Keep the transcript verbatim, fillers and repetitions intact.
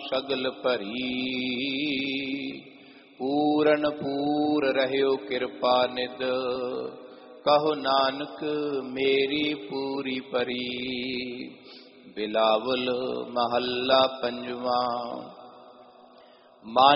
सगल भरी। पूरन पूर रहयो कृपा निध, कहो नानक मेरी पूरी परी। बिलावल महला पंजवा।